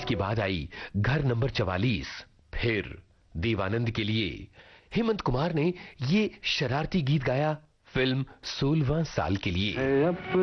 इसके बाद आई घर नंबर 44। फिर देवानंद के लिए हेमंत कुमार ने ये शरारती गीत गाया फिल्म 16वां साल के लिए।